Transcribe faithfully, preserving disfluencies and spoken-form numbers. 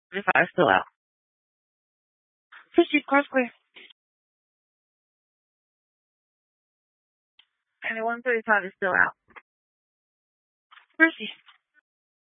thirty-five is still out. fifty cross square. And the one thirty-five is still out. Mercy.